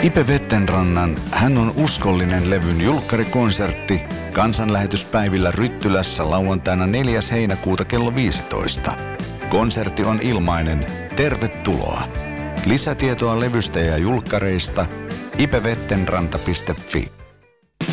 Ipe Vettenrannan Hän on uskollinen levyn julkkarikonsertti kansanlähetyspäivillä Ryttylässä lauantaina 4. heinäkuuta kello 15. Konsertti on ilmainen. Tervetuloa. Lisätietoa levystä ja julkkareista ipevettenranta.fi.